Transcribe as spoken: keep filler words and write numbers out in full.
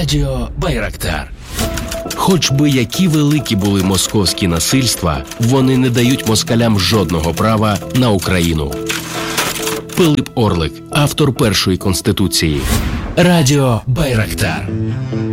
Радіо Байрактар. Хоч би які великі були московські насильства, вони не дають москалям жодного права на Україну. Пилип Орлик, автор першої Конституції. Радіо Байрактар.